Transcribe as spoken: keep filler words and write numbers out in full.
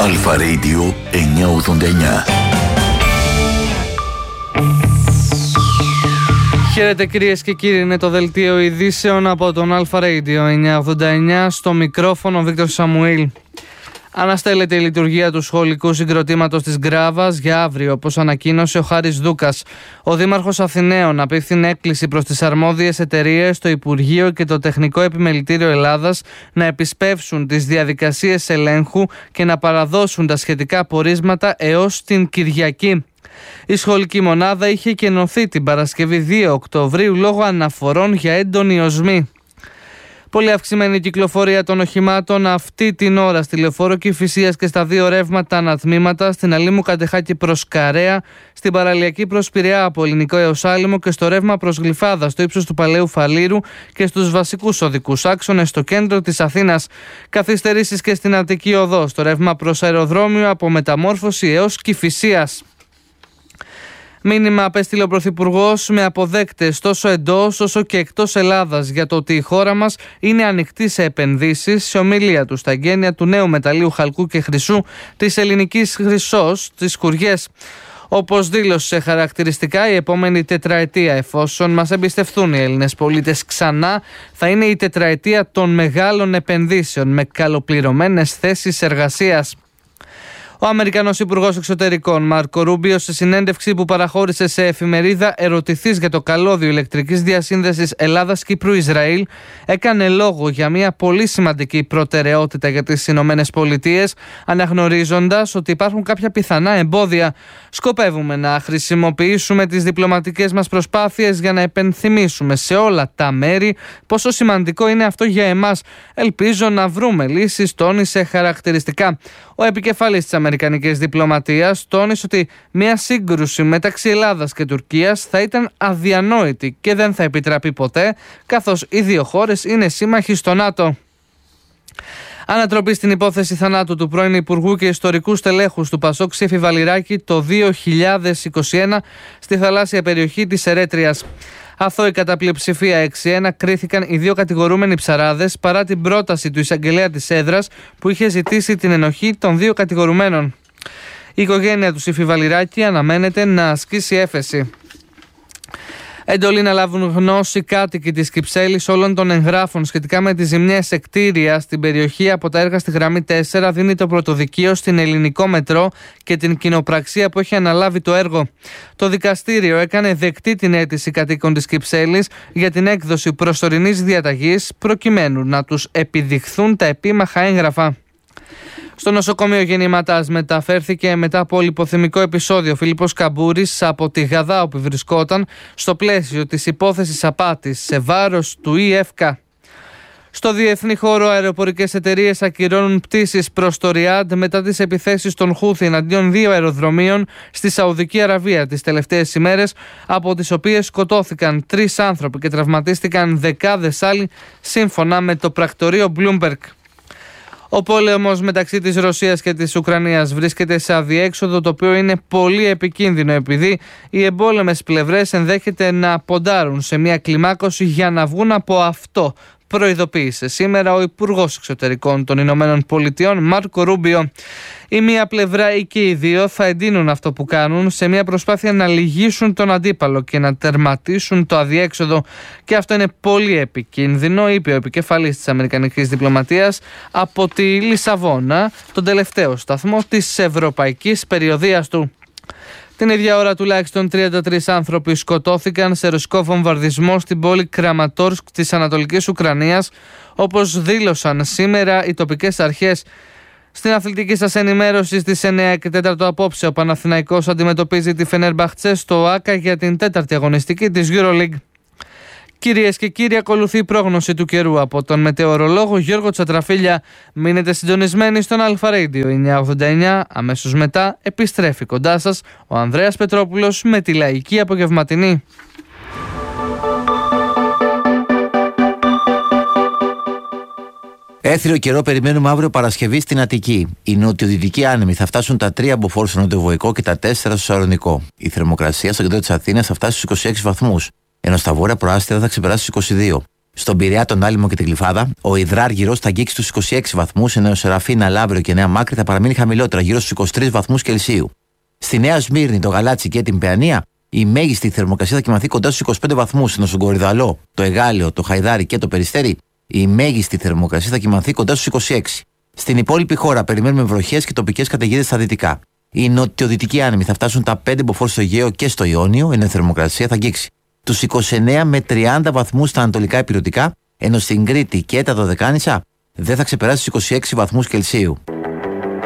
Αλφα Radio εννιακόσια ογδόντα εννιά. Χαίρετε κυρίες και κύριοι, είναι το δελτίο ειδήσεων από τον Αλφα Radio εννιακόσια ογδόντα εννιά, στο μικρόφωνο Βίκτορ Σαμουήλ. Αναστέλλεται η λειτουργία του σχολικού συγκροτήματος της Γκράβας για αύριο, όπως ανακοίνωσε ο Χάρης Δούκας. Ο Δήμαρχος Αθηναίων απίφθινε έκκληση προς τις αρμόδιες εταιρείες, το Υπουργείο και το Τεχνικό Επιμελητήριο Ελλάδας να επισπεύσουν τις διαδικασίες ελέγχου και να παραδώσουν τα σχετικά πορίσματα έως την Κυριακή. Η σχολική μονάδα είχε κενωθεί την Παρασκευή δύο Οκτωβρίου λόγω αναφορών για έντονη οσμή. Πολύ αυξημένη κυκλοφορία των οχημάτων αυτή την ώρα στη Λεωφόρο Κηφισίας και στα δύο ρεύματα ανατμήματα, στην Αλήμου Κατεχάκη προς Καρέα, στην παραλιακή προς Πειραιά από Ελληνικό έως Άλυμο και στο ρεύμα προς Γλυφάδα στο ύψος του Παλαιού Φαλήρου και στους βασικούς οδικούς άξονες στο κέντρο της Αθήνας. Καθυστερήσεις και στην Αττική Οδό, στο ρεύμα προς αεροδρόμιο από Μεταμόρφωση έως Κηφισίας. Μήνυμα απέστειλε ο Πρωθυπουργός με αποδέκτες τόσο εντός όσο και εκτός Ελλάδας για το ότι η χώρα μας είναι ανοιχτή σε επενδύσεις. Σε ομιλία του στα εγγένεια του νέου μεταλλείου χαλκού και χρυσού της ελληνικής χρυσός, τις Χουριές. Όπως δήλωσε χαρακτηριστικά, η επόμενη τετραετία, εφόσον μας εμπιστευτούν οι Έλληνες πολίτες ξανά, θα είναι η τετραετία των μεγάλων επενδύσεων με καλοπληρωμένες θέσεις εργασίας. Ο Αμερικανός Υπουργός Εξωτερικών Μάρκο Ρούμπιο, σε συνέντευξη που παραχώρησε σε εφημερίδα ερωτηθής για το καλώδιο ηλεκτρικής διασύνδεσης Ελλάδας-Κύπρου-Ισραήλ, έκανε λόγο για μια πολύ σημαντική προτεραιότητα για τις Ηνωμένες Πολιτείες, αναγνωρίζοντας ότι υπάρχουν κάποια πιθανά εμπόδια. Σκοπεύουμε να χρησιμοποιήσουμε τις διπλωματικές μας προσπάθειες για να επενθυμίσουμε σε όλα τα μέρη πόσο σημαντικό είναι αυτό για εμάς. Ελπίζω να βρούμε λύσεις, τόνισε χαρακτηριστικά. Ο επικεφαλής της Αμερικανικής διπλωματίας τόνισε ότι μια σύγκρουση μεταξύ Ελλάδας και Τουρκίας θα ήταν αδιανόητη και δεν θα επιτραπεί ποτέ, καθώς οι δύο χώρες είναι σύμμαχοι στο ΝΑΤΟ. Ανατροπή στην υπόθεση θανάτου του πρώην Υπουργού και ιστορικού στελέχους του Πασόκ Ψήφι Βαλιράκη το δύο χιλιάδες είκοσι ένα στη θαλάσσια περιοχή της Ερέτριας. Αθώοι κατά πλειοψηφία έξι ένα κρίθηκαν οι δύο κατηγορούμενοι ψαράδες παρά την πρόταση του εισαγγελέα της έδρας που είχε ζητήσει την ενοχή των δύο κατηγορουμένων. Η οικογένεια του Ψήφι Βαλιράκη αναμένεται να ασκήσει έφεση. Εντολή να λάβουν γνώση κάτοικοι της Κυψέλης όλων των εγγράφων σχετικά με τις ζημιές σε κτίρια στην περιοχή από τα έργα στη γραμμή τέσσερα δίνει το πρωτοδικείο στην Ελληνικό Μετρό και την κοινοπραξία που έχει αναλάβει το έργο. Το δικαστήριο έκανε δεκτή την αίτηση κατοίκων της Κυψέλης για την έκδοση προσωρινής διαταγής προκειμένου να τους επιδειχθούν τα επίμαχα έγγραφα. Στο νοσοκομείο Γεννηματάς μεταφέρθηκε μετά από λιποθυμικό επεισόδιο ο Φίλιππος Καμπούρης από τη Γαδά όπου βρισκόταν στο πλαίσιο της υπόθεσης απάτης σε βάρος του ι εφ κέι. Στο διεθνή χώρο, αεροπορικές εταιρείες ακυρώνουν πτήσεις προς το Ριάντ μετά τις επιθέσεις των Χούθι εναντίον δύο αεροδρομίων στη Σαουδική Αραβία τις τελευταίες ημέρες, από τις οποίες σκοτώθηκαν τρεις άνθρωποι και τραυματίστηκαν δεκάδες άλλοι, σύμφωνα με το πρακτορείο Bloomberg. Ο πόλεμος μεταξύ της Ρωσίας και της Ουκρανίας βρίσκεται σε αδιέξοδο, το οποίο είναι πολύ επικίνδυνο επειδή οι εμπόλεμες πλευρές ενδέχεται να ποντάρουν σε μια κλιμάκωση για να βγουν από αυτό, προειδοποίησε σήμερα ο Υπουργός Εξωτερικών των Ηνωμένων Πολιτειών Μάρκο Ρούμπιο. Η μία πλευρά ή και οι δύο θα εντείνουν αυτό που κάνουν σε μια προσπάθεια να λυγίσουν τον αντίπαλο και να τερματίσουν το αδιέξοδο, και αυτό είναι πολύ επικίνδυνο, είπε ο επικεφαλής της Αμερικανικής διπλωματίας από τη Λισαβόνα, τον τελευταίο σταθμό της ευρωπαϊκής περιοδείας του. Την ίδια ώρα τουλάχιστον τριάντα τρεις άνθρωποι σκοτώθηκαν σε ρωσικό βομβαρδισμό στην πόλη Κραματόρσκ της Ανατολικής Ουκρανίας, όπως δήλωσαν σήμερα οι τοπικές αρχές. Στην αθλητική σας ενημέρωση στις εννιά και τέσσερα απόψε, ο Παναθηναϊκός αντιμετωπίζει τη Φενέρμπαχτσε στο ΆΚΑ για την τέταρτη αγωνιστική της EuroLeague. Κυρίες και κύριοι, ακολουθεί η πρόγνωση του καιρού από τον μετεωρολόγο Γιώργο Τσατραφίλια. Μείνετε συντονισμένοι στον Αλφα Radio εννιακόσια ογδόντα εννιά. Αμέσως μετά επιστρέφει κοντά σας ο Ανδρέας Πετρόπουλος με τη λαϊκή απογευματινή. Έθριο καιρό περιμένουμε αύριο Παρασκευή στην Αττική. Οι νοτιοδυτικοί άνεμοι θα φτάσουν τα τρία μποφόρ στο νοτιοβοϊκό και τα τέσσερα στο Σαλονικό. Η θερμοκρασία στο κέντρο της Αθήνας θα φτάσει στους είκοσι έξι βαθμούς, ενώ στα βόρεια προάστια θα ξεπεράσει στους είκοσι δύο. Στον Πειραιά, τον Άλυμο και την Γλυφάδα, ο Ιδράργυρος θα αγγίξει τους είκοσι έξι βαθμούς, ενώ ο Σεραφίνα, Λαύριο και Νέα Μάκρη θα παραμείνει χαμηλότερα, γύρω στους είκοσι τρεις βαθμούς Κελσίου. Στη Νέα Σμύρνη, το Γαλάτσι και την Παιανία, η μέγιστη θερμοκρασία θα κοιμαθεί κοντά στους είκοσι πέντε βαθμούς, ενώ στον Κορυδαλό, το Εγάλεο, το Χαϊδάρι και το Περιστέρι, η μέγιστη θερμοκρασία θα κοιμαθεί κοντά στους είκοσι έξι. Στην υπόλοιπη χώρα περιμένουμε βροχές και τοπικές καταιγίδες στα δυτικά. Οι νοτιοδυτικοί άνεμοι θα φτάσουν τα πέντε μποφόρ στο Αιγαίο και στο Ιόνιο, ενώ η θερμοκρασία θα αγγίξει τους είκοσι εννέα με τριάντα βαθμούς στα ανατολικά ηπειρωτικά, ενώ στην Κρήτη και τα Δωδεκάνησα δεν θα ξεπεράσει τους είκοσι έξι βαθμούς Κελσίου.